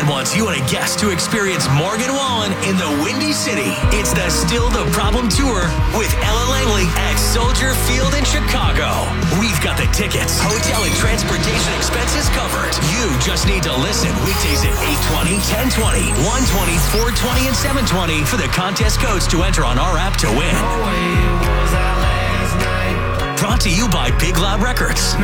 K99 wants you and a guest to experience Morgan Wallen in the Windy City. It's the Still the Problem Tour with Ella Langley at Soldier Field in Chicago. We've got the tickets, hotel and transportation expenses covered. You just need to listen weekdays at 8:20, 10:20, 1:20, 4:20, and 7:20 for the contest codes to enter on our app to win. Brought to you by Big Loud Records.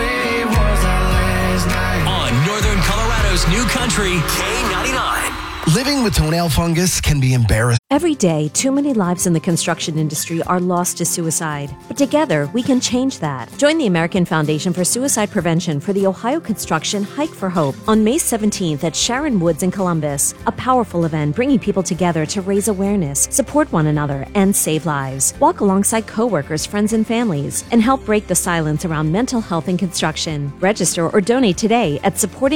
On Northern Colorado's New Country, K99. Living with toenail fungus can be embarrassing. Every day, too many lives in the construction industry are lost to suicide. But together, we can change that. Join the American Foundation for Suicide Prevention for the Ohio Construction Hike for Hope on May 17th at Sharon Woods in Columbus. A powerful event bringing people together to raise awareness, support one another, and save lives. Walk alongside coworkers, friends, and families, and help break the silence around mental health in construction. Register or donate today at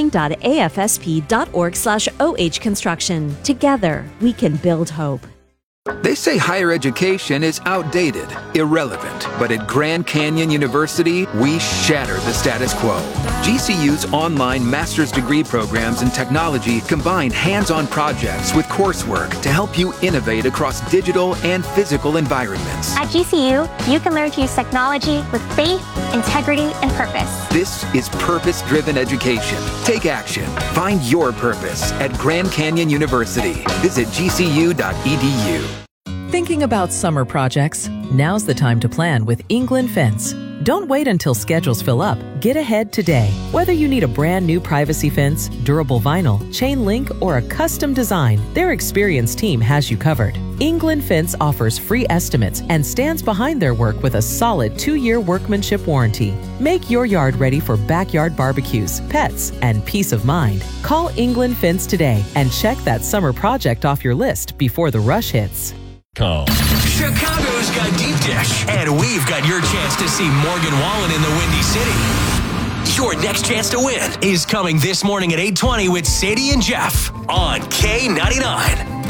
supporting.afsp.org/OH Construction. Together, we can build hope. They say higher education is outdated, irrelevant, but at Grand Canyon University, we shatter the status quo. GCU's online master's degree programs in technology combine hands-on projects with coursework to help you innovate across digital and physical environments. At GCU, you can learn to use technology with faith, integrity, and purpose. This is purpose-driven education. Take action. Find your purpose at Grand Canyon University. Visit gcu.edu. Thinking about summer projects? Now's the time to plan with England Fence. Don't wait until schedules fill up. Get ahead today. Whether you need a brand new privacy fence, durable vinyl, chain link, or a custom design, their experienced team has you covered. England Fence offers free estimates and stands behind their work with a solid 2-year workmanship warranty. Make your yard ready for backyard barbecues, pets, and peace of mind. Call England Fence today and check that summer project off your list before the rush hits. Chicago's got Deep Dish, and we've got your chance to see Morgan Wallen in the Windy City. Your next chance to win is coming this morning at 8:20 with Sadie and Jeff on K99.